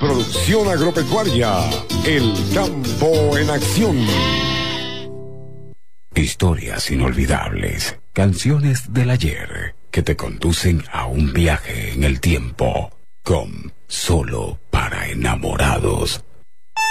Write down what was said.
Producción agropecuaria, El Campo en Acción. Historias inolvidables, canciones del ayer que te conducen a un viaje en el tiempo con Solo para Enamorados.